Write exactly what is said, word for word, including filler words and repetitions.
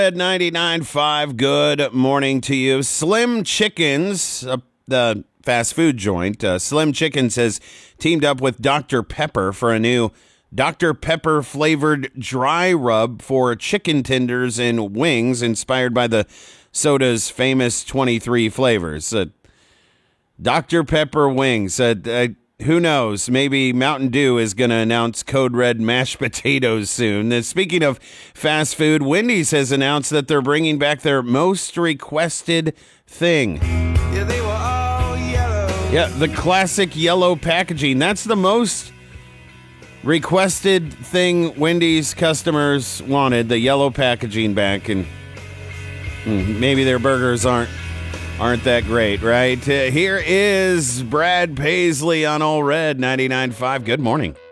At ninety-nine point five, good morning to you. Slim Chickens, uh, the fast food joint, uh, Slim Chickens has teamed up with Doctor Pepper for a new Doctor Pepper flavored dry rub for chicken tenders and wings, inspired by the soda's famous twenty-three flavors. Uh, Doctor Pepper wings. Uh, uh, who knows? Maybe Mountain Dew is going to announce Code Red mashed potatoes soon. Uh, speaking of fast food, Wendy's has announced that they're bringing back their most requested thing. Yeah, they were all yellow. Yeah, the classic yellow packaging. That's the most requested thing Wendy's customers wanted, the yellow packaging back. And hmm, maybe their burgers aren't aren't that great, right? Uh, here is Brad Paisley on All Red ninety-nine point five. Good morning.